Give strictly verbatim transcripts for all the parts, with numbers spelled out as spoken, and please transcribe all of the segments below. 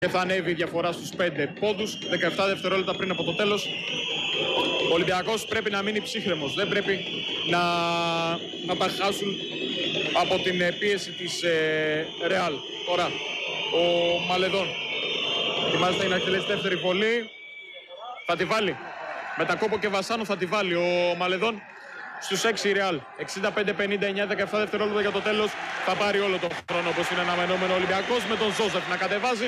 και θα ανέβει η διαφορά στους πέντε πόντους, δεκαεπτά δευτερόλεπτα πριν από το τέλος. Ο Ολυμπιακός πρέπει να μείνει ψύχρεμος, δεν πρέπει να, να τα χάσουν από την πίεση της ε, Ρεάλ. Τώρα, ο Μαλεδόν ετοιμάζεται να εκτελέσει δεύτερη βολή, θα τη βάλει. Με τα Κόπο και Βασάνο θα τη βάλει ο Μαλεδόν στους έξι η Ρεάλ. εξήντα πέντε πενήντα εννιά, δεκαεπτά δευτερόλεπτα για το τέλος. Θα πάρει όλο τον χρόνο όπως είναι αναμενόμενο ο Ολυμπιακός με τον Ζόζεφ να κατεβάζει.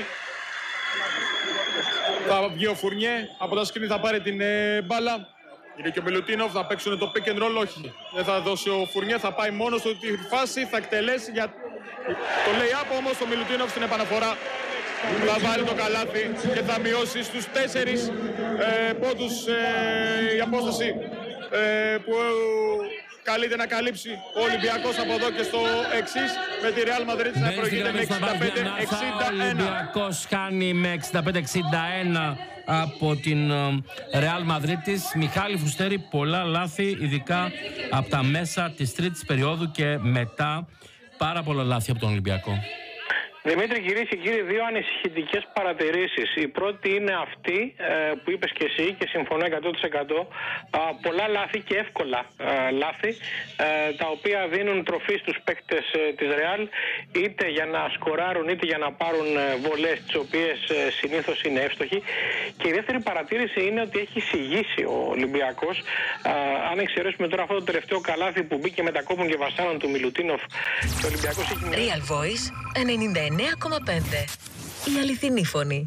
Θα βγει ο Φουρνιέ, από τα σκριν θα πάρει την ε, μπάλα. Είναι και ο Μιλουτίνοφ, θα παίξουν το pick and roll, όχι. Δεν θα δώσει ο Φουρνιέ, θα πάει μόνο στο τη φάση, θα εκτελέσει για το lay-up, όμως ο Μιλουτίνοφ στην επαναφορά θα βάλει το καλάθι και θα μειώσει στους τέσσερις ε, πόντους ε, η απόσταση ε, που καλείται να καλύψει ο Ολυμπιακός από εδώ και στο εξής, με τη Real Madrid να προηγείται με εξήντα πέντε εξήντα ένα. Ο Ολυμπιακός χάνει με εξήντα πέντε εξήντα ένα από την Real Madrid της. Μιχάλη Φουστέρη, πολλά λάθη, ειδικά από τα μέσα της τρίτης περίοδου και μετά. Πάρα πολλά λάθη από τον Ολυμπιακό. Δημήτρη, κυρίες και κύριοι, δύο ανησυχητικές παρατηρήσεις. Η πρώτη είναι αυτή ε, που είπες και εσύ και συμφωνώ εκατό τοις εκατό. Ε, πολλά λάθη και εύκολα ε, λάθη, ε, τα οποία δίνουν τροφή στους παίκτες ε, της Ρεάλ, είτε για να σκοράρουν είτε για να πάρουν ε, βολές, τις οποίες ε, συνήθως είναι εύστοχοι. Και η δεύτερη παρατήρηση είναι ότι έχει συγγύσει ο Ολυμπιακός. Ε, αν εξαιρέσουμε τώρα αυτό το τελευταίο καλάθι που μπήκε με τα Κόπων και Βασάνων του Μιλουτίνοφ, ο Ολυμπιακός έχει... Real Voice ενενήντα εννέα κόμμα πέντε. Η αληθινή φωνή.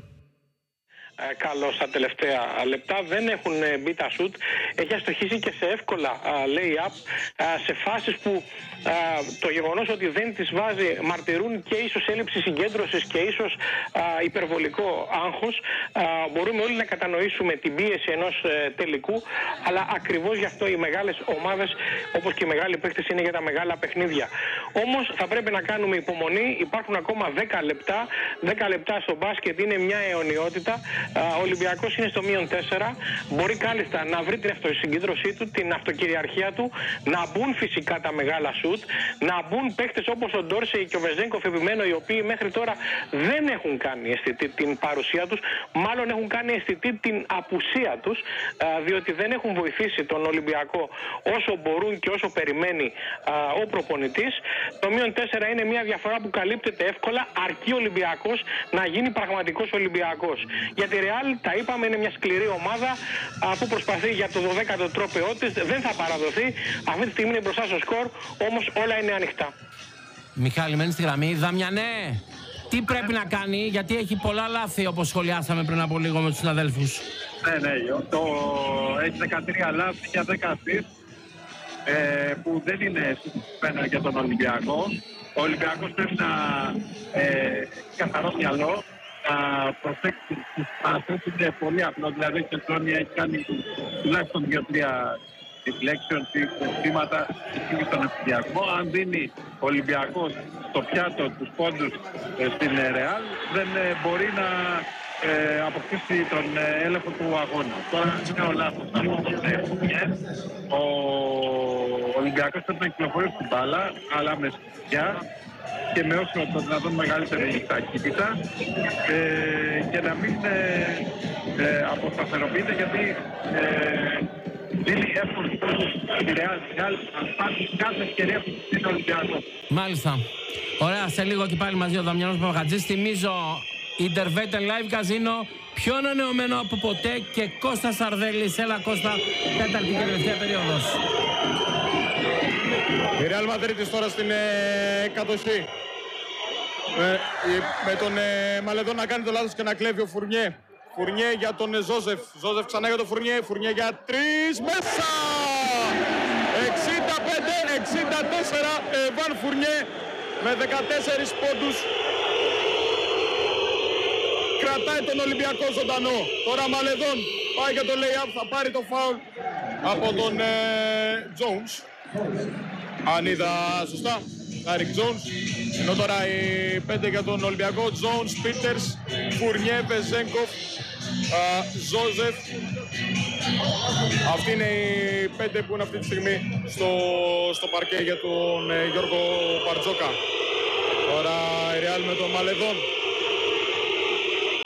Ε, καλό στα τελευταία λεπτά, δεν έχουν μπει τα σουτ, έχει αστοχήσει και σε εύκολα lay-up, σε φάσεις που α, το γεγονός ότι δεν τις βάζει μαρτυρούν και ίσως έλλειψη συγκέντρωσης και ίσως α, υπερβολικό άγχος. Α, μπορούμε όλοι να κατανοήσουμε την πίεση ενός ε, τελικού, αλλά ακριβώς γι' αυτό οι μεγάλες ομάδες όπως και οι μεγάλοι παίκτες είναι για τα μεγάλα παιχνίδια. Όμως θα πρέπει να κάνουμε υπομονή, υπάρχουν ακόμα δέκα λεπτά, δέκα λεπτά στο μπάσκετ είναι μια αιωνιότητα. Ο Ολυμπιακός είναι στο μείον τέσσερα. Μπορεί κάλλιστα να βρει την αυτοσυγκέντρωσή του, την αυτοκυριαρχία του, να μπουν φυσικά τα μεγάλα σουτ, να μπουν παίχτες όπως ο Ντόρσεϊ και ο Βεζένκοφ, επιμένω, οι οποίοι μέχρι τώρα δεν έχουν κάνει αισθητή την παρουσία τους, μάλλον έχουν κάνει αισθητή την απουσία τους, διότι δεν έχουν βοηθήσει τον Ολυμπιακό όσο μπορούν και όσο περιμένει ο προπονητής. Το μείον τέσσερα είναι μια διαφορά που καλύπτεται εύκολα, αρκεί ο Ολυμπιακός να γίνει πραγματικός Ολυμπιακός. Γιατί η Real, τα είπαμε, είναι μια σκληρή ομάδα α, που προσπαθεί για το δωδέκατο τρόπαιό της, δεν θα παραδοθεί. Αυτή τη στιγμή είναι μπροστά στο σκορ, όμως όλα είναι ανοιχτά. Μιχάλη, μένει στη γραμμή. Δαμιανέ, τι πρέπει να κάνει, γιατί έχει πολλά λάθη όπως σχολιάσαμε πριν από λίγο με τους συναδέλφους. Ναι, ναι, το... έχει δεκατρία λάθη για δέκα assist, ε, που δεν είναι συμπένα για τον Ολυμπιακό. Ο Ολυμπιακός πρέπει να ε, καθαρό μυαλό, να προσέξει τις πάσες, είναι πολύ απλό, δηλαδή και Τζόνι έχει κάνει τουλάχιστον δύο τρία deflections ή κοστήματα στον Ολυμπιακό. Αν δίνει ο Ολυμπιακός στο πιάτο τους πόντους ε, στην Ρεάλ, δεν ε, μπορεί να ε, αποκτήσει τον ε, έλεγχο του αγώνα. Τώρα είναι ο λάθος. Ο Ολυμπιακός πρέπει να κυκλοφορήσει την μπάλα, αλλά με σκιά και με όσο το δυνατόν μεγαλύτερη ταχύτητα ε, και να μην ε, ε, αποσταθεροποιείται, γιατί ε, δίνει εύκολη στη Ρεάλ να πάρει κάθε ευκαιρία που είναι Ολυμπιακό. Μάλιστα. Ωραία, σε λίγο και πάλι μαζί ο Δαμιανός Παπαγατζής. Θυμίζω Interveten Live Casino, πιο ανανεωμένο από ποτέ, και Κώστας Σαρδέλης. Έλα Κώστα, τέταρτη και τελευταία περίοδος. Η Real Madrid τώρα στην ε, κατοχή. Με, με τον ε, Μαλεδόν να κάνει το λάθος και να κλέβει ο Φουρνιέ. Φουρνιέ για τον ε, Ζόζεφ. Ζόζεφ ξανά για τον Φουρνιέ. Φουρνιέ για τρεις. Μέσα! εξήντα πέντε εξήντα τέσσερα. Εβάν Φουρνιέ με δεκατέσσερις πόντους. Κρατάει τον Ολυμπιακό ζωντανό. Τώρα Μαλεδόν πάει για το lay-up. Θα πάρει το foul από τον ε, Jones. Αν είδα σωστά, Άρικ Jones. Ενώ τώρα οι πέντε για τον Ολυμπιακό, Jones, Peters, Φουρνιέ, Βεζένκοφ, Ζόζεφ. Αυτοί είναι οι πέντε που είναι αυτή τη στιγμή στο, στο παρκέ για τον ε, Γιώργο Μπαρτζόκα. Τώρα η Real με τον Μαλεδόν.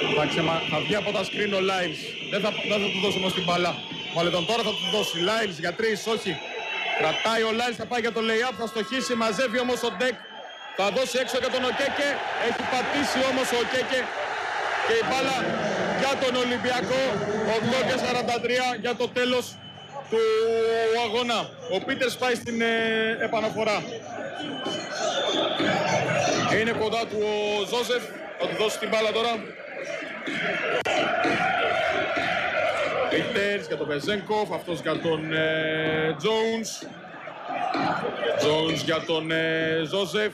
Θα, ξεμα... θα βγει από τα screen ο Lyles. Δεν θα, δεν θα του δώσει όμως την μπάλα. Μάλλον τώρα θα του δώσει. Lyles για τρεις, όχι. Κρατάει ο Lyles, θα πάει για το lay-up, θα στοχίσει, μαζεύει όμως ο Ντεκ. Θα δώσει έξω για τον Οκέκε. Έχει πατήσει όμως ο Οκέκε. Και η μπάλα για τον Ολυμπιακό. οκτώ και σαράντα τρία για το τέλος του αγώνα. Ο Πίτερς πάει στην ε, επαναφορά. Είναι κοντά του ο Ζώσεφ. Θα του δώσει την μπάλα τώρα. Πίτερς για τον Βεζένκοφ. Αυτός για τον Τζόουνς. ε, Τζόουνς για τον ε, Ζώσεφ.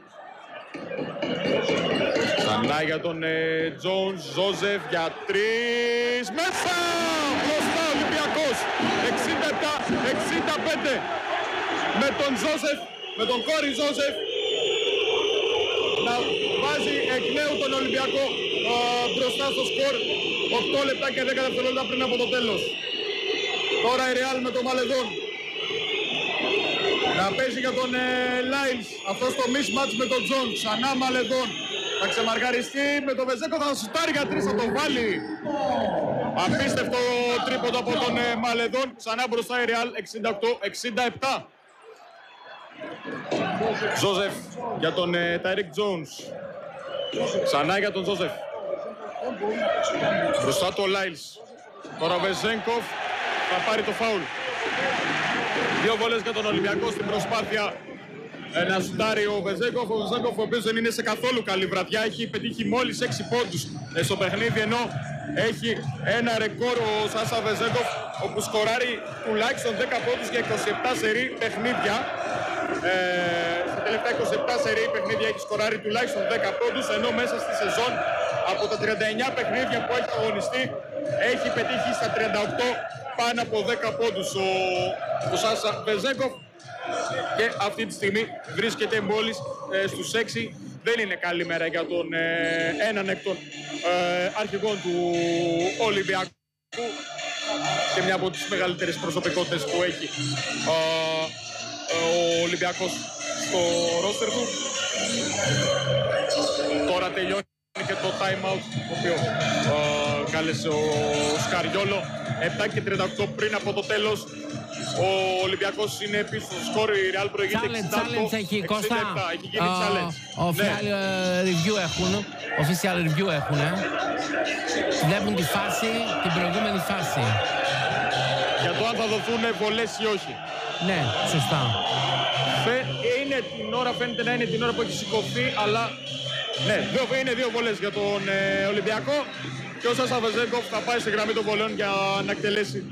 Ξανά για τον Τζόουνς, ε, Ζώσεφ για τρεις, μέσα! Μπροστά ο Ολυμπιακός, εξήντα επτά εξήντα πέντε με τον Ζώσεφ, με τον Κόρι Ζώσεφ να βάζει εκ νέου τον Ολυμπιακό α, μπροστά στο σκορ, οκτώ λεπτά και δέκα δευτερόλεπτα πριν από το τέλος. Τώρα η Ρεάλ με τον Μαλεδόν. Να παίζει για τον ε, Lyles, αυτός το mismatch με τον Τζον, ξανά Μαλεδόν. Θα ξεμαργαριστεί με τον Βεζέκο, θα σουτάρει για τρεις, θα το βάλει. Απίστευτο τρίποντο από τον ε, Μαλεδόν, ξανά μπροστά η Ρεάλ, εξήντα οκτώ εξήντα επτά. Ζώσεφ για τον Τάιρικ Τζόουνς. Ξανά για τον Ζώσεφ. Μπροστά το Lyles. Τώρα ο Βεζένκοφ θα πάρει το φάουλ. Δύο βολές για τον Ολυμπιακό στην προσπάθεια ε, να σουτάρει ο Βεζένκοφ. Ο Βεζένκοφ, ο οποίος δεν είναι σε καθόλου καλή βραδιά, έχει πετύχει μόλις έξι πόντους ε, στο παιχνίδι, ενώ έχει ένα ρεκόρ ο Σάσα Βεζένκοφ, όπου σκοράρει τουλάχιστον δέκα πόντους για είκοσι επτά σερί παιχνίδια. Ε, στα τελευταία είκοσι επτά σερί παιχνίδια έχει σκοράρει τουλάχιστον δέκα πόντους, ενώ μέσα στη σεζόν από τα τριάντα εννιά παιχνίδια που έχει αγωνιστεί έχει πετύχει στα τριάντα οκτώ πάνω από δέκα πόντους ο, ο Σάσα Βεζένκοφ, και αυτή τη στιγμή βρίσκεται μόλις ε, στους έξι. Δεν είναι καλή μέρα για τον ε, έναν εκ των ε, αρχηγών του Ολυμπιακού και μια από τις μεγαλύτερες προσωπικότητες που έχει ε, ο Ολυμπιακός στο ρόστερ του. Τώρα τελειώνει και το time out το οποίο ε, κάλεσε ο Σκαριόλο. Επτά και τριάντα οκτώ πριν από το τέλος. Ο Ολυμπιακός είναι πίσω στο σκορ, η Real προηγείται εξήντα οκτώ Challenge έχει, Κώστα. Έχει γίνει uh, challenge. Official ναι. review έχουν. Official review έχουν. Ε. Βλέπουν τη φάση, την προηγούμενη φάση. Για το αν θα δοθούν βολές ή όχι. Ναι, σωστά. Είναι την ώρα, φαίνεται να είναι την ώρα που έχει σηκωθεί, αλλά ναι, δύο, είναι δύο βολές για τον ε, Ολυμπιακό. Και ο Σάσα Βεζένκοφ θα πάει στη γραμμή των βολέων για να εκτελέσει.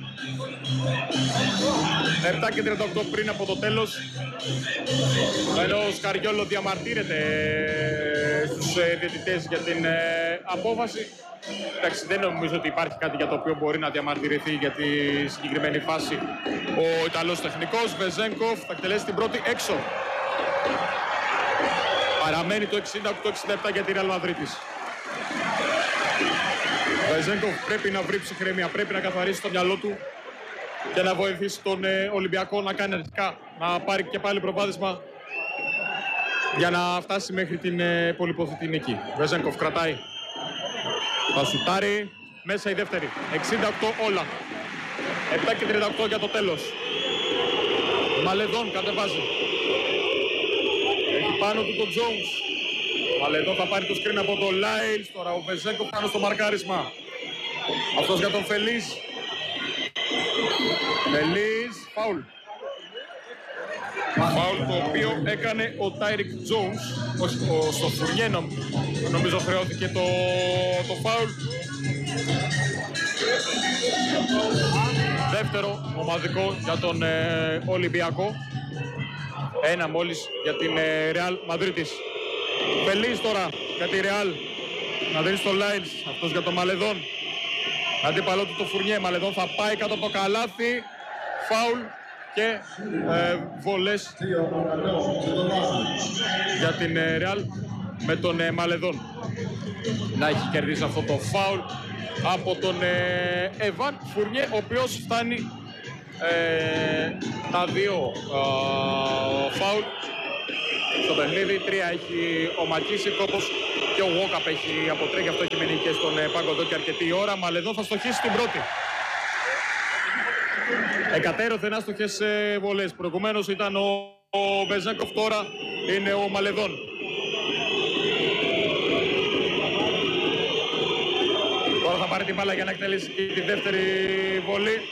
επτά και τριάντα οκτώ πριν από το τέλος. Ενώ ο Σκαριόλο διαμαρτύρεται στους διαιτητές για την ε, απόφαση. Εντάξει, δεν νομίζω ότι υπάρχει κάτι για το οποίο μπορεί να διαμαρτυρηθεί για τη συγκεκριμένη φάση ο Ιταλός τεχνικός. Βεζένκοφ θα εκτελέσει την πρώτη έξω. Παραμένει το εξήντα οκτώ εξήντα επτά για τη Real Madrid. Ο Βεζένκοφ πρέπει να βρει ψυχραιμία, πρέπει να καθαρίσει το μυαλό του και να βοηθήσει τον ε, Ολυμπιακό να κάνει αρχικά, να πάρει και πάλι προβάδισμα για να φτάσει μέχρι την ε, πολυποθητή νίκη. Βεζένκοφ κρατάει, θα σουτάρει, μέσα η δεύτερη, εξήντα οκτώ όλα, επτά και τριάντα οκτώ για το τέλος. Μαλεδόν κατεβάζει, έχει πάνω του τον Τζόουνς. Μαλεδόν θα πάρει το screen από το Lyles, τώρα ο Βεζένκοφ πάνω στο μαρκάρισμα. Αυτός για τον Φελίζ. Φελίζ, φάουλ. Φάουλ το οποίο έκανε ο Τάιρικ Τζόουνς. Όχι, ο, στο Φουρνιέ νομίζω χρεώθηκε το, το φάουλ. Δεύτερο ομαδικό για τον ε, Ολυμπιακό. Ένα μόλις για την ε, Real Madrid. Φελίζ τώρα για τη Real. Να δίνει στο Lyles, αυτός για τον Μαλεδόν. Αντίπαλό του το Φουρνιέ. Μαλεδόν θα πάει κάτω από το καλάθι. Φάουλ και ε, βολές για την ε, Real με τον ε, Μαλεδόν. Να έχει κερδίσει αυτό το φάουλ από τον ε, Εβάν Φουρνιέ, ο οποίος φτάνει ε, τα δύο ε, φάουλ στο παιχνίδι. Τρία έχει ο Μακίσικ, όπως και Και ο Walkup έχει αποτρέχει, αυτό έχει μείνει και στον πάγκο εδώ και αρκετή ώρα. Μαλεδόν θα στοχίσει την πρώτη. Εκατέρωθεν άστοχες βολές. Προηγουμένως ήταν ο, ο Βεζέγκοφ, τώρα είναι ο Μαλεδόν. Τώρα θα πάρει την μπάλα για να εκτελέσει τη δεύτερη βολή.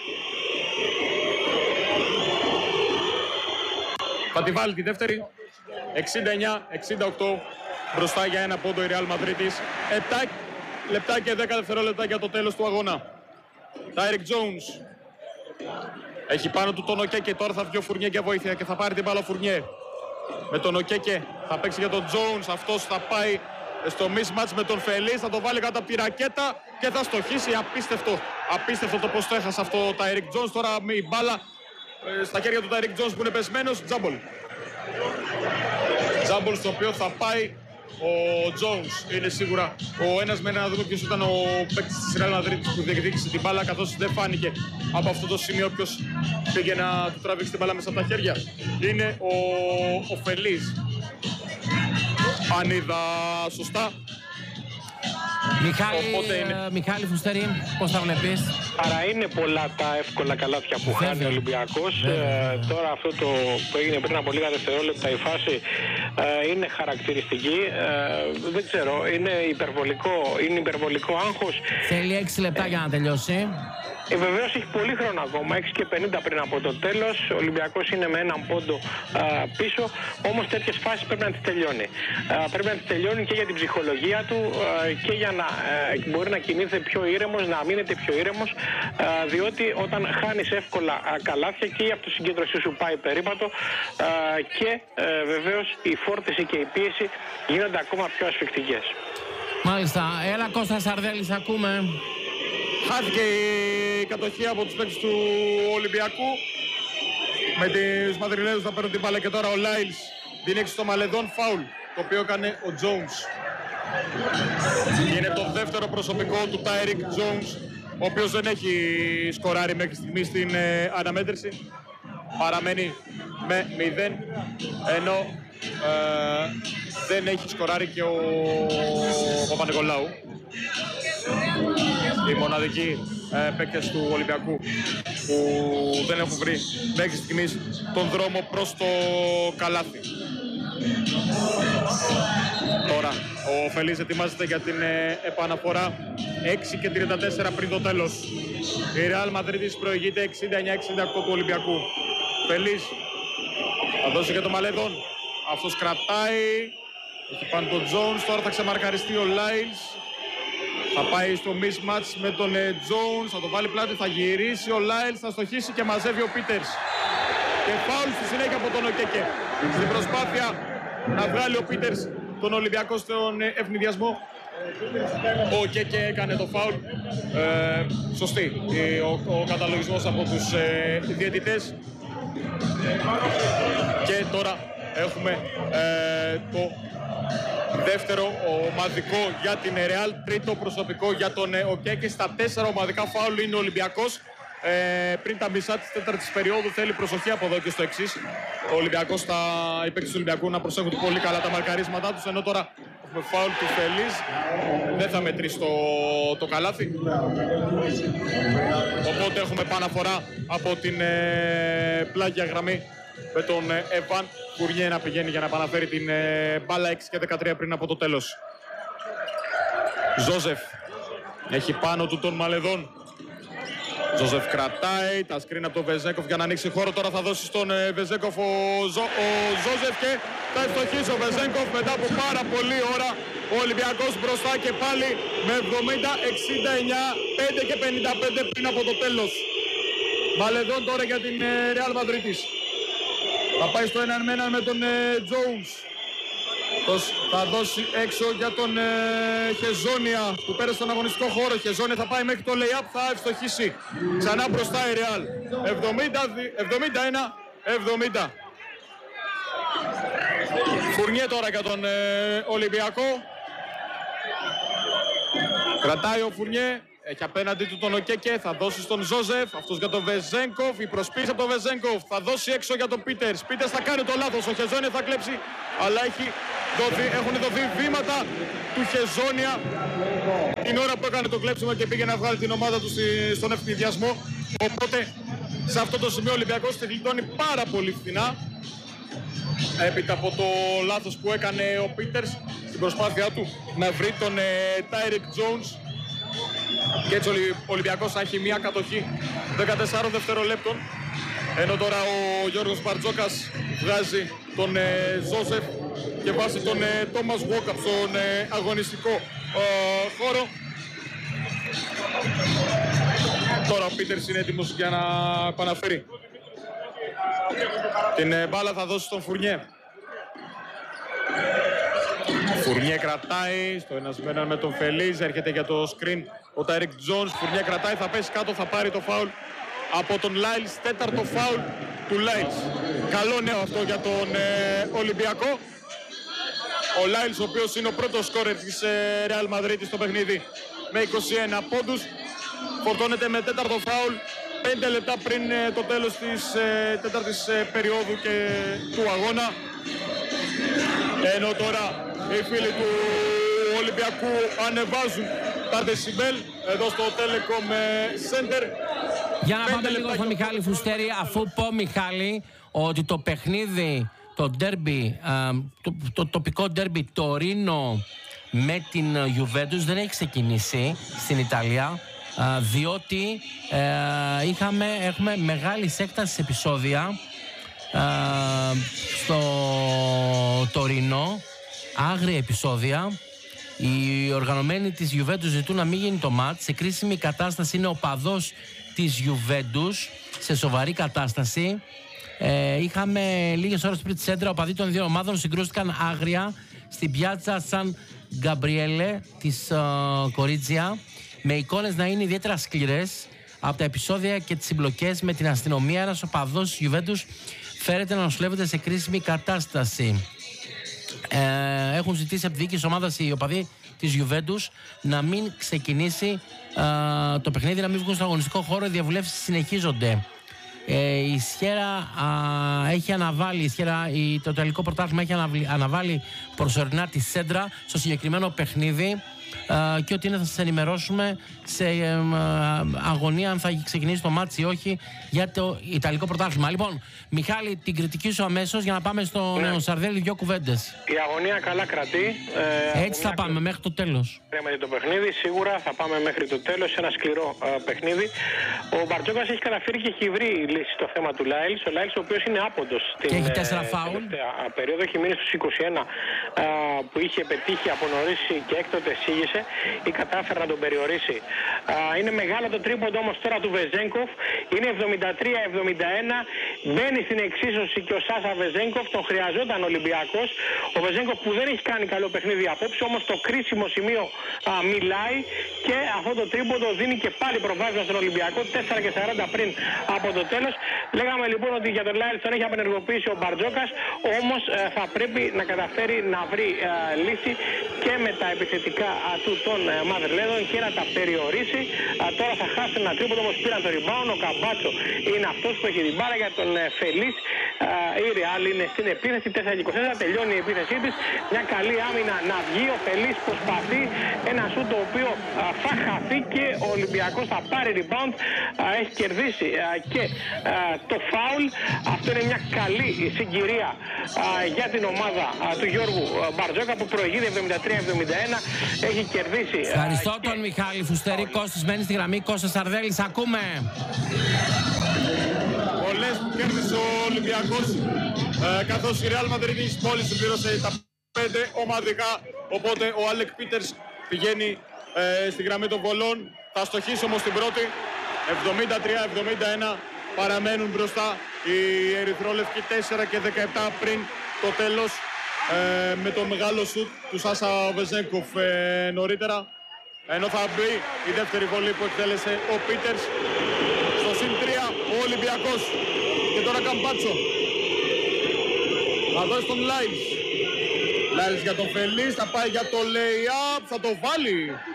Θα τη βάλει τη δεύτερη. εξήντα εννιά εξήντα οκτώ μπροστά για ένα πόντο η Real Madrid. επτά λεπτά και δέκα δευτερόλεπτα για το τέλος του αγώνα. Τάιρικ Jones έχει πάνω του τον Οκέκε. Τώρα θα βγει ο Φουρνιέ για βοήθεια και θα πάρει την μπάλα ο Φουρνιέ. Με τον Οκέκε θα παίξει για τον Jones. Αυτός θα πάει στο mismatch με τον Φελής. Θα το βάλει κάτω από τη ρακέτα και θα στοχίσει. Απίστευτο. Απίστευτο το πώς το έχασε αυτό ο Τάιρικ Jones. Τώρα η μπάλα στα χέρια του Τάιρικ Jones που είναι πεσμένος. Τζάμπολ. Τζάμπολ στο οποίο θα πάει ο Jones. Είναι σίγουρα ο ένας με ένα, να δούμε ποιος ήταν ο παίκτης της Real Madrid που διεκδίκησε την μπάλα, καθώς δεν φάνηκε από αυτό το σημείο ποιος πήγε να του τραβήξει την μπάλα μέσα από τα χέρια. Είναι ο, ο Φελής. Αν είδα σωστά. Μιχάλη, είναι... Μιχάλη Φουστέρη, πώς τα βλέπεις? Άρα είναι πολλά τα εύκολα καλάθια που Βέβαια. χάνει ο Ολυμπιακός. Ε, τώρα αυτό το που έγινε πριν από λίγα δευτερόλεπτα η φάση ε, είναι χαρακτηριστική. Ε, δεν ξέρω, είναι υπερβολικό, είναι υπερβολικό άγχος. Θέλει έξι λεπτά για να τελειώσει. Ε, βεβαίως έχει πολύ χρόνο ακόμα, έξι και πενήντα πριν από το τέλος. Ο Ολυμπιακός είναι με έναν πόντο α, πίσω, όμως τέτοιες φάσεις πρέπει να τις τελειώνει. Α, πρέπει να τις τελειώνει και για την ψυχολογία του α, και για να α, μπορεί να κινείται πιο ήρεμος, να μείνεται πιο ήρεμος, α, διότι όταν χάνεις εύκολα α, καλάθια και η αυτοσυγκέντρωσή σου πάει περίπατο α, και α, βεβαίως η φόρτιση και η πίεση γίνονται ακόμα πιο ασφικτικές. Μάλιστα. Έλα Κώστα Σαρδέλης, ακούμε. Χάθηκε η κατοχή από τους παίκτες του Ολυμπιακού. Με τις Μαδριλέους θα παίρνουν την μπάλα και τώρα ο Λάιλς δίνει έξι στο Μαλεδόν, φάουλ, το οποίο έκανε ο Jones. Είναι το δεύτερο προσωπικό του Τάιρικ Jones, ο οποίος δεν έχει σκοράρει μέχρι στιγμή στην ε, αναμέτρηση. Παραμένει με μηδέν, ενώ ε, δεν έχει σκοράρει και ο Παπα-Νικολάου. Οι μοναδικοί ε, παίκτες του Ολυμπιακού που δεν έχουν βρει μέχρι στιγμής τον δρόμο προς το καλάθι. Τώρα ο Φελής ετοιμάζεται για την ε, επαναφορά. Έξι και τριάντα τέσσερα πριν το τέλος. Η Real Madrid προηγείται εξήντα εννιά εξήντα οκτώ του Ολυμπιακού. Φελής θα δώσει και το Μαλεδόν. Αυτός κρατάει. Έχει πάνω τον Jones. Τώρα θα ξεμαρκαριστεί ο Λάιλς. Θα πάει στο mismatch με τον ε, Jones, θα το βάλει πλάτη, θα γυρίσει ο Λάιλς, θα στοχίσει και μαζεύει ο Πίτερς. Και φάουλ στη συνέχεια από τον Οκέκε. Στην προσπάθεια να βγάλει ο Πίτερς τον Ολυμπιακό στον ε, ευνηδιασμό. Ο Οκέκε έκανε το φάουλ. Ε, σωστή ε, ο, ο καταλογισμός από τους ε, διαιτητές. Και τώρα έχουμε ε, το δεύτερο ομαδικό για την Real, τρίτο προσωπικό για τον Οκέκε. Στα τέσσερα ομαδικά φάουλ είναι ο Ολυμπιακός. Ε, πριν τα μισά της τέταρτης περίοδου θέλει προσοχή από εδώ και στο εξής. Ο Ολυμπιακός, τα... οι παίκτες του Ολυμπιακού να προσέχουν πολύ καλά τα μαρκαρίσματά τους, ενώ τώρα έχουμε φάουλ του Φελής. Δεν θα μετρήσει το, το καλάθι. Οπότε έχουμε επαναφορά από την ε, πλάγια γραμμή με τον ε, Εβάν Φουρνιέ να πηγαίνει για να επαναφέρει την ε, μπάλα. Έξι και δεκατρία πριν από το τέλος. Ζόζεφ έχει πάνω του τον Μαλεδόν. Ζόζεφ κρατάει, τα σκριν από τον Βεζέγκοφ για να ανοίξει χώρο. Τώρα θα δώσει στον ε, Βεζέγκοφ ο, Ζο, ο Ζόζεφ και θα ευστοχίσει ο Βεζέγκοφ μετά από πάρα πολλή ώρα. Ο Ολυμπιακός μπροστά και πάλι με εβδομήντα εξήντα εννιά, πέντε και πενήντα πέντε πριν από το τέλος. Μαλεδόν τώρα για την ε, Real Madrid. Θα πάει στο έναν με έναν με τον ε, Jones. Θα δώσει έξω για τον ε, Χεζόνια που πέρασε στον αγωνιστικό χώρο. Χεζόνια θα πάει μέχρι το lay-up, θα ευστοχίσει. Ξανά μπροστά η Real. εβδομήντα ένα εβδομήντα. Φουρνιέ τώρα για τον ε, Ολυμπιακό. Κρατάει ο Φουρνιέ. Έχει απέναντι του τον Οκέκε, θα δώσει στον Ζόζεφ, αυτός για τον Βεζέγκοφ, η προσποίηση από τον Βεζέγκοφ, θα δώσει έξω για τον Πίτερς. Πίτερς θα κάνει το λάθος, ο Χεζόνια θα κλέψει, αλλά έχει δοθεί, έχουν δοθεί βήματα του Χεζόνια την ώρα που έκανε το κλέψιμο και πήγε να βγάλει την ομάδα του στον ευνηδιασμό. Οπότε σε αυτό το σημείο ο Ολυμπιακός τη γλιτώνει πάρα πολύ φθηνά έπειτα από το λάθος που έκανε ο Πίτερς στην προσπάθειά του να βρει τον Τάιρικ Τζόουνς, και έτσι ο Ολυμπιακός θα έχει μια κατοχή δεκατεσσάρων δευτερολέπτων, ενώ τώρα ο Γιώργος Μπαρτζόκας βγάζει τον ε, Ζόσεφ και βάζει τον ε, Τόμας Γουόκαπ στον ε, αγωνιστικό ε, χώρο. Τώρα ο Πίτερς είναι έτοιμος για να επαναφέρει. Την ε, μπάλα θα δώσει στον Φουρνιέ. Φουρνιέ κρατάει στο ενασμένο με τον Φελίζ, έρχεται για το screen ο Τάιρικ Τζόνς. Φουρνιέ κρατάει, θα πέσει κάτω, θα πάρει το φάουλ από τον Λάιλς, τέταρτο φάουλ του Λάιλς. Καλό νέο αυτό για τον ε, Ολυμπιακό. Ο Λάιλς, ο οποίος είναι ο πρώτος σκόρερ της ε, Ρεάλ Μαδρίτης στο παιχνίδι με είκοσι ένα πόντους, φορτώνεται με τέταρτο φάουλ πέντε λεπτά πριν ε, το τέλος της ε, τέταρτης ε, περίοδου και του αγώνα. Ενώ τώρα οι φίλοι του Ολυμπιακού ανεβάζουν τα δεσιμπέλ εδώ στο Telecom Center. Για να πάμε λίγο στον Μιχάλη Φουστέρη, αφού πω Μιχάλη ότι το παιχνίδι, το ντέρμπι, το, το τοπικό ντέρμπι Τωρίνο με την Juventus δεν έχει ξεκινήσει στην Ιταλία, διότι ε, είχαμε, έχουμε μεγάλη έκταση επεισόδια ε, στο Τωρίνο, άγρια επεισόδια. Οι οργανωμένοι της Juventus ζητούν να μην γίνει το μάτς. Σε κρίσιμη κατάσταση είναι ο παδός της Juventus, σε σοβαρή κατάσταση. Ε, είχαμε λίγες ώρες πριν τη σέντρα, ο παδί των δύο ομάδων συγκρούστηκαν άγρια στην πιάτσα Σαν Γκαμπριέλε της uh, Κορίτσια, με εικόνες να είναι ιδιαίτερα σκληρές από τα επεισόδια και τις συμπλοκές με την αστυνομία. Ένας οπαδός της Juventus φέρεται να νοσηλεύεται σε κρίσιμη κατάσταση. Ε, έχουν ζητήσει από τη διοίκηση της ομάδας οι οπαδοί της Juventus να μην ξεκινήσει ε, το παιχνίδι, να μην βγουν στον αγωνιστικό χώρο. Οι διαβουλεύσεις συνεχίζονται. Ε, η Σιέρα α, έχει αναβάλει, η Σιέρα, η, το τελικό πρωτάθλημα έχει αναβάλει, αναβάλει προσωρινά τη σέντρα στο συγκεκριμένο παιχνίδι, α, και ότι είναι θα σας ενημερώσουμε σε ε, αγωνία αν θα ξεκινήσει το μάτς ή όχι για το Ιταλικό πρωτάθλημα. Λοιπόν, Μιχάλη, την κριτική σου αμέσως για να πάμε στον ναι. Σαρδέλη, δύο κουβέντες. Η αγωνία καλά κρατεί. Ε, Έτσι θα πάμε μέχρι το τέλος. Με το παιχνίδι, σίγουρα θα πάμε μέχρι το τέλος, ένα σκληρό ε, παιχνίδι. Ο Μπαρτζόκας έχει καταφέρει και έχει βρει λύση στο θέμα του Λάιλς. Ο Λάιλς, ο οποίος είναι άποντος στην έχει τέσσερα φάουλ. περίοδο, έχει μείνει στους είκοσι ένα ε, που είχε πετύχει από νωρίς και έκτοτε σήγησε ή κατάφερε να τον περιορίσει. Ε, είναι μεγάλο το τρίποντο όμως τώρα του Βεζένκοφ, είναι εβδομήντα τρία εβδομήντα ένα, μπαίνει στην εξίσωση και ο Σάσα Βεζένκοφ, τον χρειαζόταν ο Ολυμπιακός. Ο Βεζένκοφ που δεν έχει κάνει καλό παιχνίδι απόψε, όμως το κρίσιμο σημείο α, μιλάει και αυτό το τρίποντο δίνει και πάλι προβάδισμα στον Ολυμπιακό, τέσσερα και σαράντα πριν από το τέλος. Λέγαμε λοιπόν ότι για τον Λάιλς τον έχει απενεργοποιήσει ο Μπαρτζόκας, όμως ε, θα πρέπει να καταφέρει να βρει ε, λύση και με τα επιθετικά α, του των ε, Μαδριλέδων και να τα περιορίσει. Α, τώρα θα χάσει ένα τρίποντο, όμως πήραν το rebound. Ο Καμπάτσο είναι αυτός που έχει την μπάλα για τον ε, Φελίς. Η Ρεάλ είναι στην επίθεση, τέσσερα και είκοσι τέσσερα, τελειώνει η επίθεσή της. Μια καλή άμυνα να βγει, ο Φελίς προσπαθεί, ένα σούτ το οποίο α, θα χαθεί και ο Ολυμπιακός θα πάρει rebound, α, έχει κερδίσει α, και α, το φάουλ. Αυτό είναι μια καλή συγκυρία α, για την ομάδα α, του Γιώργου Μπαρτζόκα που προηγείται εβδομήντα τρία εβδομήντα ένα, έχει κερδίσει. Ευχαριστώ α, τον και... Μιχάλη Φουστέρη. Κώστας μένει στη γραμμή, Κώστας Σαρδέλης, ακούμε. Πολλές που κέρδισε ο Ολυμπιακός, ε, καθώς η Real Madrid μόλις συμπλήρωσε τα πέντε ομαδικά, οπότε ο Άλεκ Πίτερς πηγαίνει ε, στη γραμμή των βολών, θα στοχίσει όμως την πρώτη. Εβδομήντα τρία εβδομήντα ένα παραμένουν μπροστά οι ερυθρόλευκοι, τέσσερα και δεκαεπτά πριν το τέλος, ε, με το μεγάλο σουτ του Σάσα Βεζένκοφ ε, νωρίτερα, ενώ θα μπει η δεύτερη βολή που εκτέλεσε ο Πίτερς. Στο συν τρία ο Ολυμπιακός και τώρα Καμπάτσο θα δώσει τον Λάιλς. Λάιλς για τον Φελίς, θα πάει για το lay-up, θα το βάλει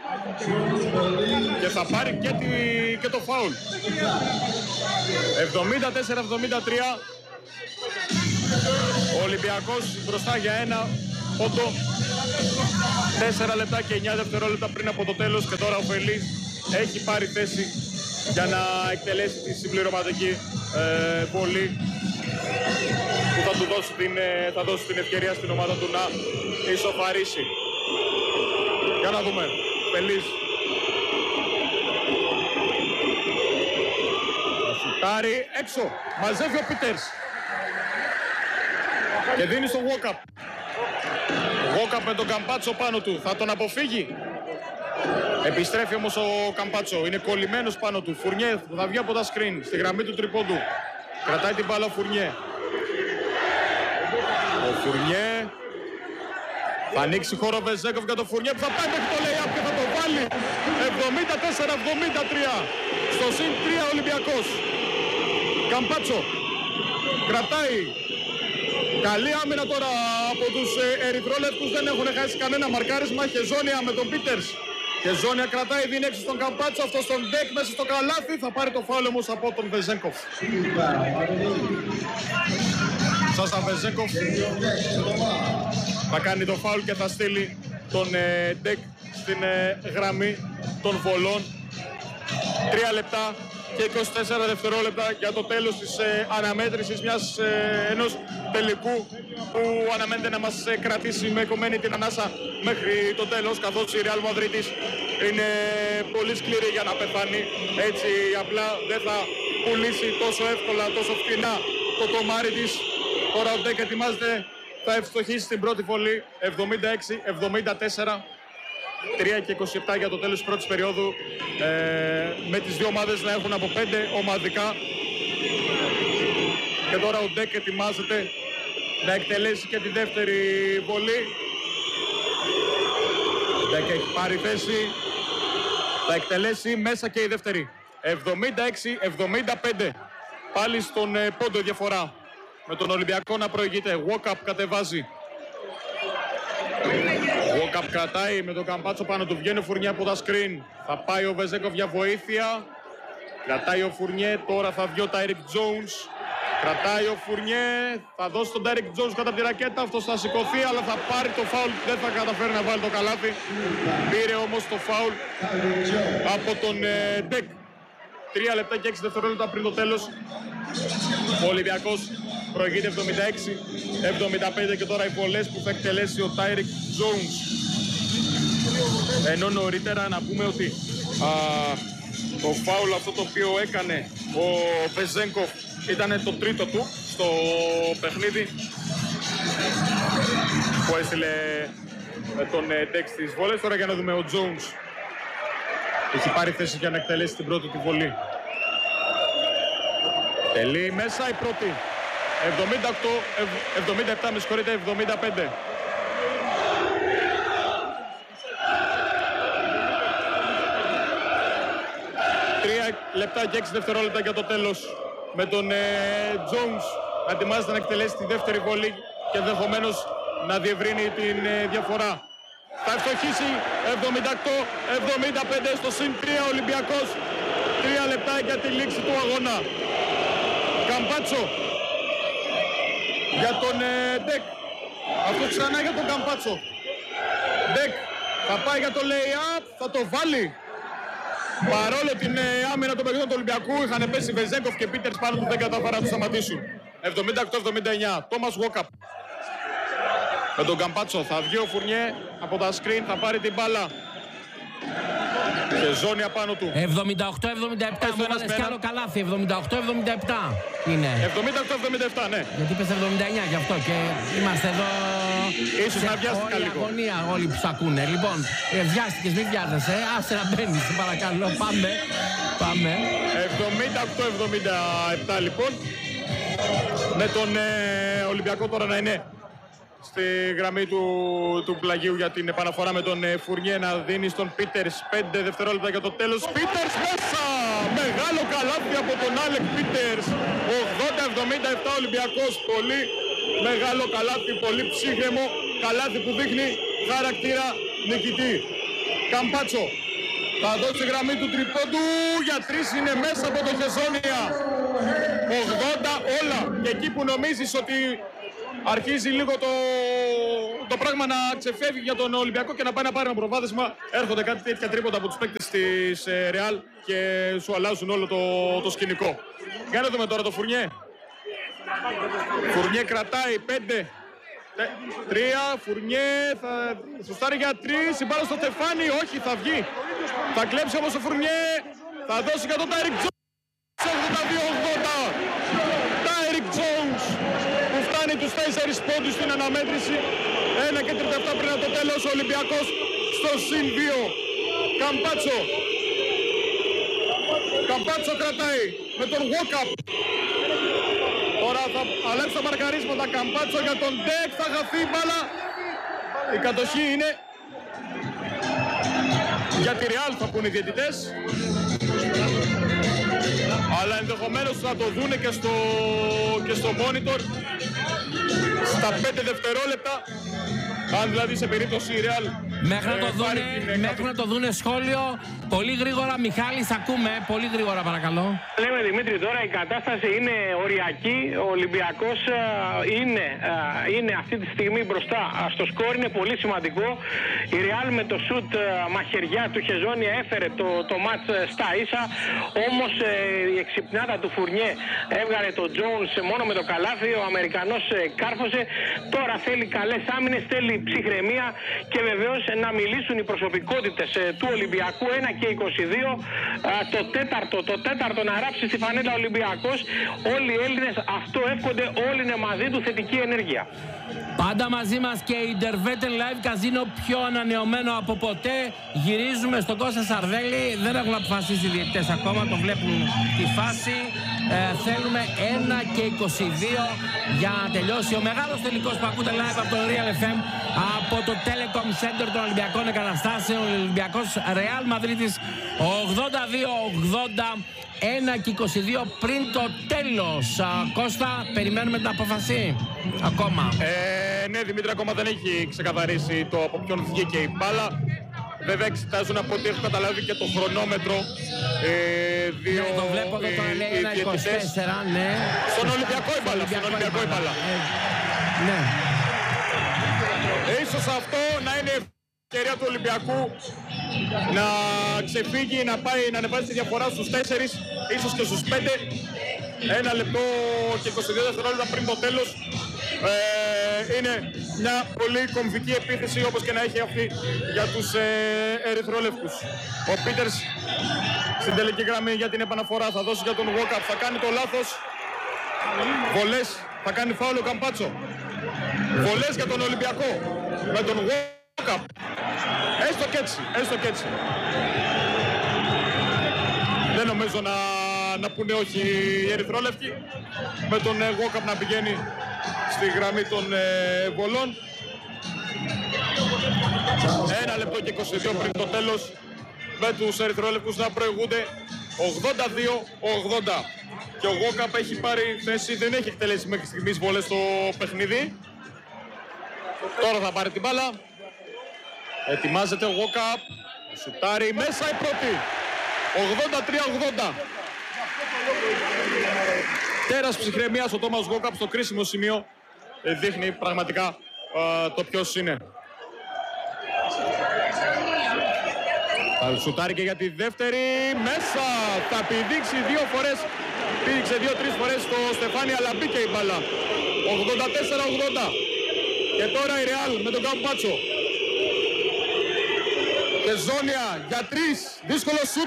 και θα πάρει και, τη, και το φάουλ. εβδομήντα τέσσερα εβδομήντα τρία ο Ολυμπιακός μπροστά για ένα πόντο. τέσσερα λεπτά και εννιά δευτερόλεπτα πριν από το τέλος και τώρα ο Φελής έχει πάρει θέση για να εκτελέσει τη συμπληρωματική ε, βολή που θα του δώσει την, ε, θα δώσει την ευκαιρία στην ομάδα του να ισοφαρίσει. Για να δούμε. Φελής. Σουτάρει έξω. Μαζεύει ο Πίτερς. Και δίνει στον Walkup. Walkup με τον Καμπάτσο πάνω του. Θα τον αποφύγει. Επιστρέφει όμως ο Καμπάτσο. Είναι κολλημένος πάνω του. Φουρνιέ θα βγει από τα screen. Στη γραμμή του τριπόντου. Κρατάει την μπάλα ο Φουρνιέ. Ο Φουρνιέ. Θα ανοίξει χώρο Βεζέγκοφ για το Φουρνιέ που θα πάει μέχρι το lay-up και θα το βάλει. εβδομήντα τέσσερα εβδομήντα τρία. Στο συν τρία Ολυμπιακός. Καμπάτσο. Κρατάει. Καλή άμυνα τώρα από τους ε, ερυθρόλευκους. Δεν έχουν χάσει κανένα μαρκάρισμα. Χεζόνια με τον Πίτερς. Χεζόνια κρατάει, δίνει έξω στον Καμπάτσο. Αυτό στον ντεκ μέσα στο καλάθι. Θα πάρει το φάουλ όμως από τον Βεζέγκοφ. Σάσα Βεζέγκοφ θα κάνει το φάουλ και θα στείλει τον ε, ντεκ στην ε, γραμμή των βολών. Τρία λεπτά και είκοσι τέσσερα δευτερόλεπτα για το τέλος της ε, αναμέτρησης μιας, ε, ενός τελικού που αναμένεται να μας ε, κρατήσει με κομμένη την ανάσα μέχρι το τέλος, καθώς η Real Madrid είναι πολύ σκληρή για να πεθάνει. Έτσι απλά δεν θα πουλήσει τόσο εύκολα, τόσο φτηνά το κομμάρι της. Τώρα ο ντεκ ετοιμάζεται, θα ευστοχίσει την πρώτη βολή. Εβδομήντα έξι εβδομήντα τέσσερα. τρία και είκοσι επτά για το τέλος της πρώτης περίοδου, ε, με τις δύο ομάδες να έχουν από πέντε ομαδικά. Και τώρα ο ντεκ ετοιμάζεται να εκτελέσει και τη δεύτερη βολή. Ο ντεκ έχει πάρει θέση, θα εκτελέσει μέσα και η δεύτερη. εβδομήντα έξι εβδομήντα πέντε, πάλι στον ε, πόντο διαφορά, με τον Ολυμπιακό να προηγείται. Walkup κατεβάζει. Walkup κρατάει με τον Καμπάτσο πάνω του. Βγαίνει ο Φουρνιέ από τα screen. Θα πάει ο Βεζέγκοφ για βοήθεια. Κρατάει ο Φουρνιέ. Τώρα θα βγει ο Τάιρικ Τζόουνς. Κρατάει ο Φουρνιέ. Θα δώσει τον Τάιρικ Τζόουνς κατά τη ρακέτα. Αυτός θα σηκωθεί, αλλά θα πάρει το φάουλ. Δεν θα καταφέρει να βάλει το καλάθι. Πήρε όμως το φάουλ από τον ντεκ. Τρία λεπτά και έξι δευτερόλεπτα πριν το τέλος. Ο Ολυμπιακός προηγείται εβδομήντα έξι εβδομήντα πέντε και τώρα οι βολές που θα εκτελέσει ο Τάιρικ Τζόουνς. Ενώ νωρίτερα να πούμε ότι α, το φάουλ αυτό το οποίο έκανε ο Βεζέγκοφ ήταν το τρίτο του στο παιχνίδι, που έστειλε με τον ντεκ στις βολές. Τώρα για να δούμε, ο Τζόουνς έχει πάρει θέση για να εκτελέσει την πρώτη του βολή. Τελεί μέσα η πρώτη. εβδομήντα οκτώ, εβδομήντα επτά, με συγχωρείτε, εβδομήντα πέντε. Τρία λεπτά και έξι δευτερόλεπτα για το τέλος, με τον Τζόουνς να ετοιμάζεται να εκτελέσει τη δεύτερη βολή και ενδεχομένως να διευρύνει την ε, διαφορά. Θα ευστοχίσει εβδομήντα οκτώ εβδομήντα πέντε στο συν τρία Ολυμπιακός. Τρία λεπτά για τη λήξη του αγώνα. Καμπάτσο για τον ντεκ. Αυτό ξανά για τον Καμπάτσο. ντεκ θα πάει για το lay-up, θα το βάλει. Παρόλο την ε, άμυνα των παιδιών του Ολυμπιακού, είχαν πέσει Βεζέγκοφ και Πίτερς πάνω του, δεν κατάφεραν να του σταματήσουν. εβδομήντα οκτώ εβδομήντα εννιά. Τόμας Walkup με τον Καμπάτσο. Θα βγει ο Φουρνιέ από τα screen, θα πάρει την μπάλα. Και ζώνη απάνω του. εβδομήντα οκτώ εβδομήντα επτά. Μου βάλες κι άλλο καλάθι. εβδομήντα οκτώ εβδομήντα επτά είναι. εβδομήντα οκτώ εβδομήντα επτά, ναι. Γιατί είπες εβδομήντα εννιά, γι' αυτό και είμαστε εδώ. Ίσως να βιάστηκα λίγο. Αγωνία όλοι που σ' ακούνε. Λοιπόν, ε, βιάστηκες, μην βιάζεσαι. Άσε να μπαίνεις, σε παρακαλώ. Πάμε. Πάμε. εβδομήντα οκτώ εβδομήντα επτά λοιπόν. Με τον ε, Ολυμπιακό τώρα να είναι στη γραμμή του, του πλαγίου για την επαναφορά, με τον ε, Φουρνιέ να δίνει στον Πίτερς. Πέντε δευτερόλεπτα για το τέλος. Πίτερς μέσα! Μεγάλο καλάθι από τον Άλεκ Πίτερς. ογδόντα εβδομήντα επτά Ολυμπιακός. Πολύ μεγάλο καλάθι, πολύ ψύχρεμο καλάθι που δείχνει χαρακτήρα νικητή. Καμπάτσο θα δώσει τη γραμμή του τριπόντου για τρεις, είναι μέσα από το Χεζόνια. ογδόντα όλα. Και εκεί που νομίζεις ότι αρχίζει λίγο το το πράγμα να ξεφεύγει για τον Ολυμπιακό και να πάει να πάρει ένα προβάδισμα. Έρχονται κάτι τέτοια τρίποτα από τους παίκτες της Real και σου αλλάζουν όλο το, το σκηνικό. Για να δούμε τώρα το Φουρνιέ. Φουρνιέ κρατάει πέντε. Τρία, Φουρνιέ, θα σωστάρει για τρεις, η μπάλα στο Στεφάνι, όχι, θα βγει. Θα κλέψει όμως ο Φουρνιέ, θα δώσει για τον Τάιρικ Τζόουνς, ογδόντα δύο ογδόντα. Τάιρικ Τζόουνς που φτάνει τους τέσσερις πόντους στην αναμέτρηση. Ένα και τριάντα επτά πριν από το τέλος, ο Ολυμπιακός στο συν δύο. Καμπάτσο. Καμπάτσο κρατάει με τον Walkup. Τώρα θα αλλάξει τα μαρκαρίσματα. Καμπάτσο για τον Ντεκ. Θα χαθεί η μπάλα. Η κατοχή είναι για τη Real, θα πούνε οι διαιτητές. Αλλά ενδεχομένως θα το δούνε και στο, και στο monitor στα πέντε δευτερόλεπτα. Αν δηλαδή σε περίπτωση η Real Μέχρι να, το δούνε, μέχρι να το δούνε σχόλιο, πολύ γρήγορα, Μιχάλης, ακούμε, πολύ γρήγορα παρακαλώ. Λέμε Δημήτρη, τώρα η κατάσταση είναι οριακή, ο Ολυμπιακός είναι, είναι αυτή τη στιγμή μπροστά στο σκορ, είναι πολύ σημαντικό. Η Real με το σουτ μαχαιριά του Χεζόνια έφερε το, το μάτς στα ίσα, όμως η εξυπνάδα του Φουρνιέ έβγαλε τον Jones μόνο με το καλάθι, ο Αμερικανός κάρφωσε, τώρα θέλει καλές άμυνες, θέλει ψυχραιμία και βεβαίως να μιλήσουν οι προσωπικότητες του Ολυμπιακού. Ένα και είκοσι δύο, το τέταρτο, το τέταρτο να ράψει στη φανέλα Ολυμπιακός. Όλοι οι Έλληνες αυτό εύχονται, όλοι είναι μαζί του, θετική ενέργεια. Πάντα μαζί μας και η Intervetel Live Casino, πιο ανανεωμένο από ποτέ. Γυρίζουμε στον Κώστα Σαρδέλη, δεν έχουν αποφασίσει οι διαιτητές ακόμα, το βλέπουν τη φάση. Ε, θέλουμε ένα και είκοσι δύο για να τελειώσει ο μεγάλος τελικός που ακούτε live από το Real εφ εμ, από το Telecom Center των Ολυμπιακών Εγκαταστάσεων. Ο Ολυμπιακός Real Madridis ογδόντα δύο ογδόντα, ένα και είκοσι δύο πριν το τέλος. Α, Κώστα, περιμένουμε την απόφαση ακόμα. Ε, ναι, Δημήτρη, ακόμα δεν έχει ξεκαθαρίσει το από ποιον βγήκε η μπάλα. Βέβαια εξετάζουν από ό,τι έχω καταλάβει και το χρονόμετρο. Ε, δύο, ναι, το βλέπω εδώ τώρα, λέει ένα είκοσι τέσσερα, ναι. Στον Ολυμπιακό η μπάλα, στον Ολυμπιακό η μπάλα. Ε, ναι. Ε, ίσως αυτό να είναι η ευκαιρία του Ολυμπιακού να ξεφύγει, να πάει να ανεβάσει τη διαφορά στους τέσσερις, ίσως και στους πέντε. Ένα λεπτό και είκοσι δύο δευτερόλεπτα πριν το τέλος. Ε, είναι μια πολύ κομβική επίθεση, όπως και να έχει αυτή για τους ε, ερυθρόλευκους. Ο Πίτερς στην τελική γραμμή για την επαναφορά θα δώσει για τον Walkup, θα κάνει το λάθος. Βολές, θα κάνει φάουλο ο Καμπάτσο. Βολές για τον Ολυμπιακό με τον Walkup. Έστω και έτσι, έστω και έτσι. Δεν νομίζω να, να πούνε όχι οι ερυθρόλευκοι, με τον ε, Walkup να πηγαίνει στη γραμμή των ε, βολών. Ένα λεπτό και είκοσι δύο πριν το τέλος, με τους ερυθρόλευκους να προηγούνται ογδόντα δύο ογδόντα. Και ο Walkup έχει πάρει θέση, δεν έχει εκτελέσει μέχρι στιγμής βολές στο παιχνίδι. Τώρα θα πάρει την μπάλα. Ετοιμάζεται ο Walkup. Σουτάρει μέσα η πρώτη. ογδόντα τρία ογδόντα. Τέρας ψυχραιμίας ο Τόμας Walkup στο κρίσιμο σημείο. Δείχνει πραγματικά α, το ποιος είναι. Θα σουτάρει και για τη δεύτερη. Μέσα. Θα πηδήξει δύο φορές. Πήδηξε δύο-τρεις φορές στο Στεφάνι, αλλά μπήκε η μπάλα. ογδόντα τέσσερα ογδόντα. Και τώρα η Real με τον Καμπάτσο. Και Ζώνια για τρεις. Δύσκολο σουτ.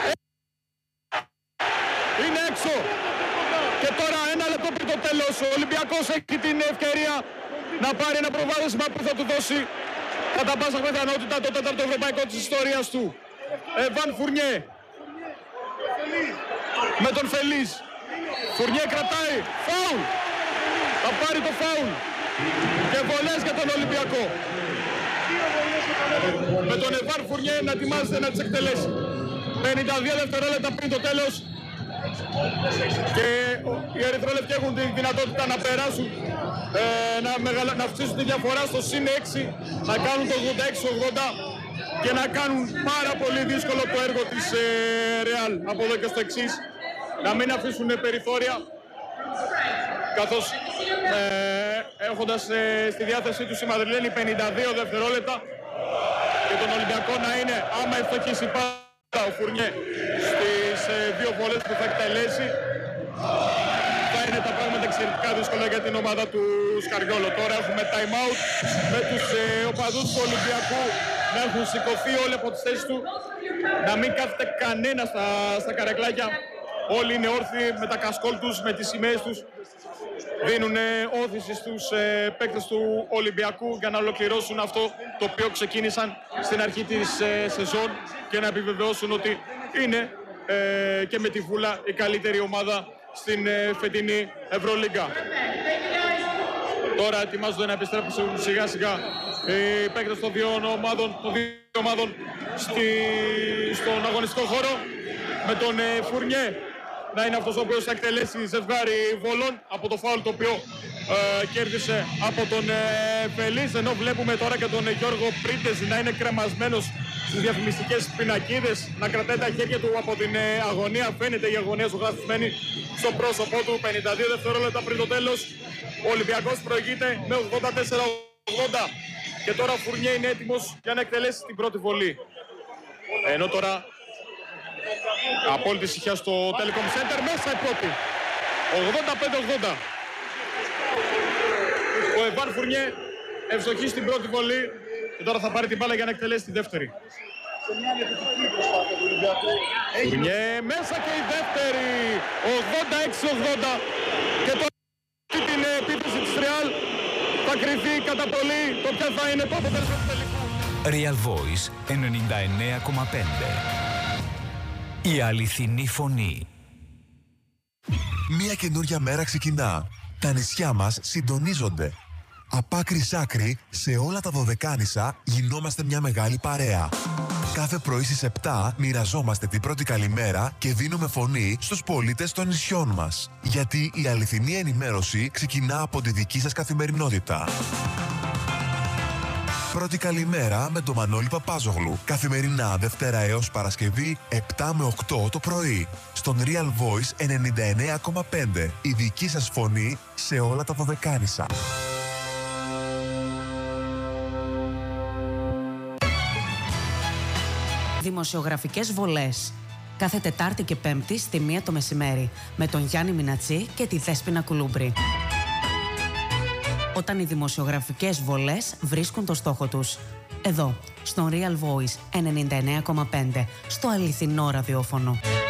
Είναι έξω. Και τώρα ένα λεπτό πριν το τέλος ο Ολυμπιακός έχει την ευκαιρία να πάρει ένα προβάδισμα που θα του δώσει κατά πάσα πιθανότητα το τέταρτο ευρωπαϊκό της ιστορίας του. Εβάν Φουρνιέ με τον Φελής. Φουρνιέ κρατάει. Φάουλ. Θα πάρει το φάουλ. Και βολές για τον Ολυμπιακό. Με τον Εβάν Φουρνιέ να ετοιμάζεται να τις εκτελέσει. πενήντα δύο δευτερόλεπτα πριν το τέλος. Και οι ερυθρόλευκοι έχουν τη δυνατότητα να περάσουν, ε, να, μεγαλα... να αυξήσουν τη διαφορά στο συν έξι, να κάνουν το ογδόντα έξι ογδόντα και να κάνουν πάρα πολύ δύσκολο το έργο της ε, Real από εδώ και στο εξής. Να μην αφήσουν περιθώρια, καθώς ε, έχοντας ε, στη διάθεσή τους οι Μαδριλένοι πενήντα δύο δευτερόλεπτα και τον Ολυμπιακό να είναι, άμα ευστοχίσει πάντα ο Φουρνιέ στις ε, δύο βολές που θα εκτελέσει, θα είναι τα πράγματα εξαιρετικά δύσκολα για την ομάδα του Σκαριόλο. Τώρα έχουμε time out με τους ε, οπαδούς του Ολυμπιακού να έχουν σηκωθεί όλοι από τις θέσεις του, να μην κάθεται κανένα στα, στα καρεκλάκια. Όλοι είναι όρθιοι με τα κασκόλ τους, με τις σημαίες τους. Δίνουν όθηση στους ε, παίκτες του Ολυμπιακού για να ολοκληρώσουν αυτό το οποίο ξεκίνησαν στην αρχή της ε, σεζόν και να επιβεβαιώσουν ότι είναι ε, και με τη Βούλα η καλύτερη ομάδα στην ε, φετινή Ευρωλίγκα. Τώρα ετοιμάζονται να επιστρέψουν σιγά σιγά οι παίκτες των δύο ομάδων, των δύο ομάδων στη, στον αγωνιστικό χώρο, με τον ε, Φουρνιέ να είναι αυτός ο οποίος θα εκτελέσει ζευγάρι βολών από το φάουλ το οποίο ε, κέρδισε από τον ε, Φελής, ενώ βλέπουμε τώρα και τον ε, Γιώργο Πρίτες να είναι κρεμασμένος στις διαφημιστικές πινακίδες, να κρατάει τα χέρια του από την ε, αγωνία. Φαίνεται η αγωνία ζωγραφισμένη στο πρόσωπό του. Πενήντα δύο δευτερόλεπτα πριν το τέλος, ο Ολυμπιακός προηγείται με ογδόντα τέσσερα ογδόντα και τώρα ο Φουρνιέ είναι έτοιμος για να εκτελέσει την πρώτη βολή. Ενώ τώρα απόλυτη ησυχία στο Telecom Center, μέσα η πρώτη, ογδόντα πέντε ογδόντα. Ο Εβάν Φουρνιέ ευστοχεί στην πρώτη βολή και τώρα θα πάρει την μπάλα για να εκτελέσει τη δεύτερη. Φουρνιέ μέσα και η δεύτερη, ογδόντα έξι ογδόντα. Και τώρα την επίθεση της Real θα κρυφεί κατά πολύ το ποια θα είναι το αποτέλεσμα του τελικού. Real Voice ενενήντα εννέα κόμμα πέντε. Η αληθινή φωνή. Μια καινούρια μέρα ξεκινά. Τα νησιά μας συντονίζονται. Απ' άκρη σ' άκρη, σε όλα τα Δωδεκάνησα γινόμαστε μια μεγάλη παρέα. Κάθε πρωί στις επτά μοιραζόμαστε την πρώτη καλημέρα και δίνουμε φωνή στους πολίτες των νησιών μας. Γιατί η αληθινή ενημέρωση ξεκινά από τη δική σας καθημερινότητα. Πρώτη καλημέρα με τον Μανώλη Παπάζογλου. Καθημερινά Δευτέρα έως Παρασκευή επτά με οκτώ το πρωί. Στον Real Voice ενενήντα εννέα κόμμα πέντε. Η δική σας φωνή σε όλα τα Δωδεκάνησα. Δημοσιογραφικές βολές. Κάθε Τετάρτη και Πέμπτη στη μία το μεσημέρι. Με τον Γιάννη Μινατσί και τη Δέσποινα Κουλούμπρη. Όταν οι δημοσιογραφικές βολές βρίσκουν το στόχο τους. Εδώ, στον Real Voice ενενήντα εννέα κόμμα πέντε, στο αληθινό ραδιόφωνο.